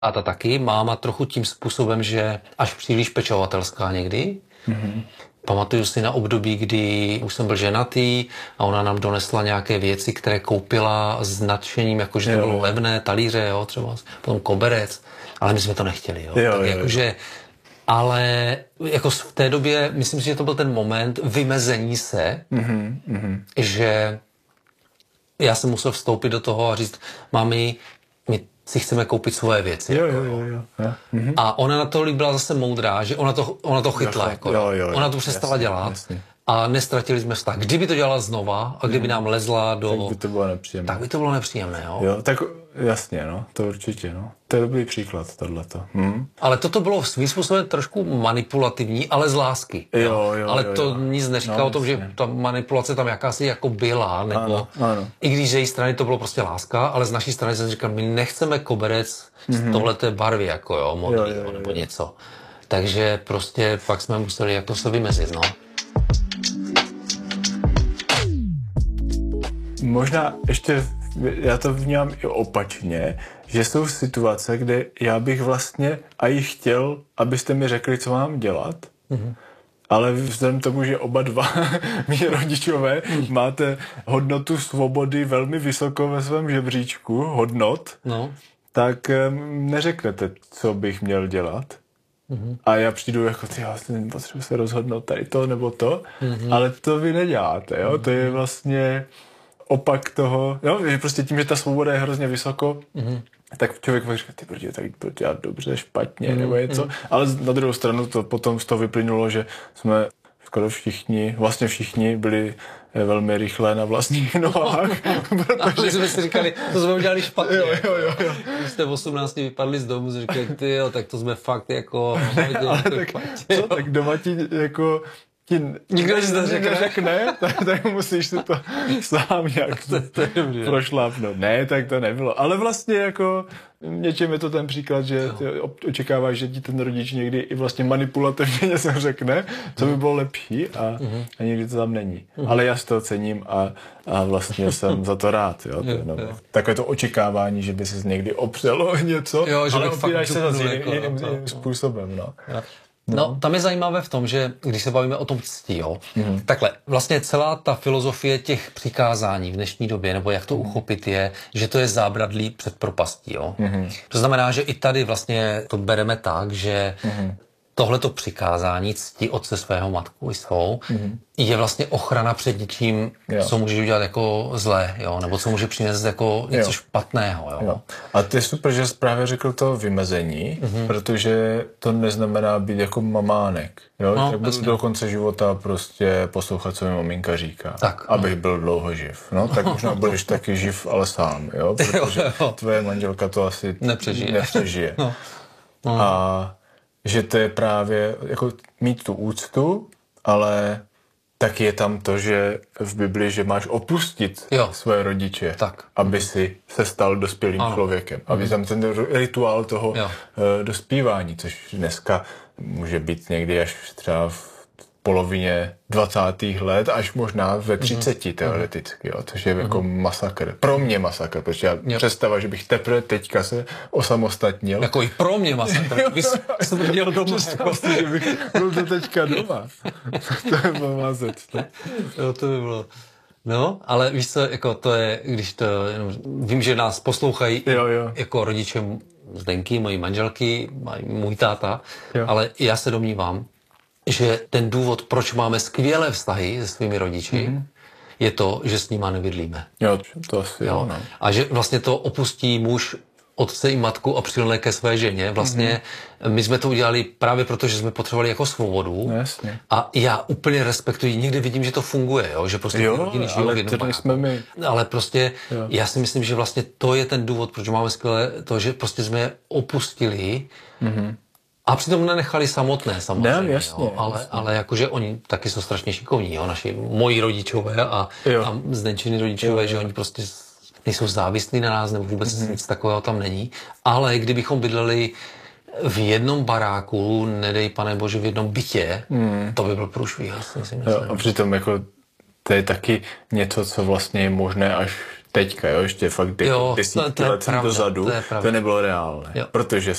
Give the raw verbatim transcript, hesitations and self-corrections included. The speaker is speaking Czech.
A ta taky, máma trochu tím způsobem, že až příliš pečovatelská někdy. Mm-hmm. Pamatuju si na období, kdy už jsem byl ženatý a ona nám donesla nějaké věci, které koupila s nadšením, jakože to bylo levné, talíře, jo, třeba potom koberec, ale my jsme to nechtěli, jo. jo, tak jo, jakože, jo. ale jako v té době, myslím si, že to byl ten moment vymezení se, mm-hmm, mm-hmm. že já jsem musel vstoupit do toho a říct, mami, my si chceme koupit svoje věci. Jo, jako, jo, jo, jo. jo. Mm-hmm. A ona na to byla zase moudrá, že ona to, ona to chytla. Jo, jako, jo, jo, ona to přestala jasně, dělat jasně. a nestratili jsme vztah. Kdyby to dělala znova a kdyby nám lezla do... Tak by to bylo nepříjemné. Tak by to bylo nepříjemné, jo. Jo, tak jasně, no, to určitě, no. To je dobrý příklad, tohleto. Hm? Ale toto bylo svým způsobem trošku manipulativní, ale z lásky. Jo, jo, ale jo, to jo. nic neříká No, o tom, jasně. že ta manipulace tam jakási jako byla, nebo Ano, ano. i když z její strany to bylo prostě láska, ale z naší strany jsem říkal, my nechceme koberec mm-hmm. z tohleté barvy, jako jo, modrý, Jo, jo, jo, nebo jo. něco. Takže prostě pak jsme museli jako se vymezit, no. Možná ještě, já to vnímám i opačně, že jsou situace, kde já bych vlastně a i chtěl, abyste mi řekli, co mám dělat, mm-hmm. ale vzhledem k tomu, že oba dva mý rodičové máte hodnotu svobody velmi vysoko ve svém žebříčku, hodnot, no. tak um, neřeknete, co bych měl dělat. Mm-hmm. A já přijdu jako, ty, já potřebuji se rozhodnout tady to nebo to, mm-hmm. ale to vy neděláte, jo? Mm-hmm. To je vlastně opak toho, jo? Že prostě tím, že ta svoboda je hrozně vysoko, mm-hmm. tak člověk může říkat, ty brďo, tak to dělat dobře, špatně, mm-hmm. nebo něco. Ale na druhou stranu to potom z toho vyplynulo, že jsme skoro všichni, vlastně všichni byli velmi rychle na vlastních nohách. Protože... A jsme si říkali, to jsme udělali špatně. Jo, jo, jo, jo. Když jste v osmnácti vypadli z domu, si říkali, ty jo, tak to jsme fakt jako... Ale tak, špatně, co, tak doma ti jako... Ti nikdo si to řekne, řekne tak, tak musíš si to sám nějak to, to je prošlápnout. Ne, tak to nebylo. Ale vlastně jako něčem je to ten příklad, že ty očekáváš, že ti ten rodič někdy i vlastně manipulativně něco řekne, co by bylo lepší a, uh-huh. a někdy to tam není. Uh-huh. Ale já si to cením a, a vlastně jsem za to rád. Jo, to, no, takové to očekávání, že by se někdy opřelo něco, jo, že ale opíráš se zase jiným, jako, jiným, no, jiným způsobem. No. No. No, tam je zajímavé v tom, že když se bavíme o tom ctí, jo, mm. takhle, vlastně celá ta filozofie těch přikázání v dnešní době, nebo jak to mm. uchopit je, že to je zábradlí před propastí, jo. Mm. To znamená, že i tady vlastně to bereme tak, že mm. tohleto přikázání cti otce svého, matku i svou, mm. je vlastně ochrana před něčím, jo. co může udělat jako zlé, jo, nebo co může přinést jako něco jo. špatného, jo. jo. A to je super, že jsi právě řekl to vymezení, mm-hmm. protože to neznamená být jako mamánek, jo, no, tak budu do konce života prostě poslouchat, co mi maminka říká, tak, abych no. byl dlouho živ, no, tak možná budeš taky živ, ale sám, jo, protože jo, jo. tvoje manželka to asi nepřežije. nepřežije. no. No. A že to je právě jako mít tu úctu, ale taky je tam to, že v Bibli, že máš opustit jo. své rodiče, tak. aby si se stal dospělým ano. člověkem. Aby tam ten rituál toho jo. dospívání, což dneska může být někdy až třeba v polovině dvacátých let, až možná ve třiceti mm-hmm. teoreticky, jo, což je mm-hmm. jako masakr. Pro mě masakr, protože já yep. představa, že bych teprve teďka se osamostatnil. Jako i pro mě masakr. Vy jste to měl doma. Představa, že bych byl do teďka doma. To je byl mazec. No? Jo, to by bylo. No, ale víš co, jako to je, když to, jenom, vím, že nás poslouchají jo, jo. jako rodiče Zdenky, mojí manželky, můj táta, jo. ale já se domnívám, že ten důvod, proč máme skvělé vztahy se svými rodiči, mm-hmm. je to, že s nima nebydlíme. Jo, to asi jo, no. A že vlastně to opustí muž otce i matku a přilne ke své ženě. Vlastně mm-hmm. my jsme to udělali právě proto, že jsme potřebovali jako svobodu. No, jasně. A já úplně respektuji, někdy vidím, že to funguje, jo? Že prostě jo, rodiny žijou ale v jednom baráku. jsme my... Ale prostě jo. já si myslím, že vlastně to je ten důvod, proč máme skvělé, to, že prostě jsme je opustili mm-hmm. a přitom nenechali samotné samozřejmě, ne, jasně, jo? Ale, jasně. ale jakože oni taky jsou strašně šikovní, jo? Naši, moji rodičové a, a Zdenčiny rodičové, jo, že jo. Oni prostě nejsou závislí na nás, nebo vůbec mm-hmm. nic takového tam není. Ale kdybychom bydleli v jednom baráku, nedej pane bože, v jednom bytě, mm. to by byl průšvih. A přitom jako to je taky něco, co vlastně je možné až teďka, jo, ještě fakt de- Jo, desítky to- to je let pravda, dozadu, to je pravda. to nebylo reálné, Jo. protože